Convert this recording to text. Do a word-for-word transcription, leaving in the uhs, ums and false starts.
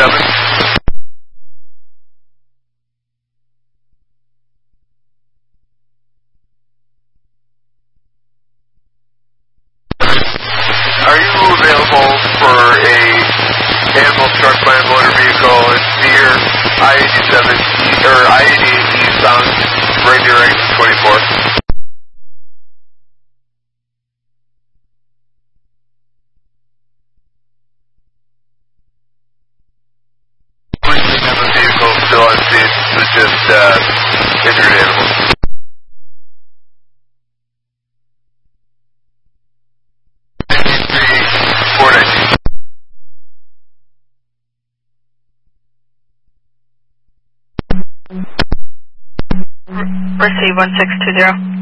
seven. Are you available for a animal struck by a motor vehicle near I eighty-seven, or I eighty-eight eastbound, right near exit twenty-four? We have a vehicle still on scene with just uh, injured animals. four nineteen. Receive one six two zero.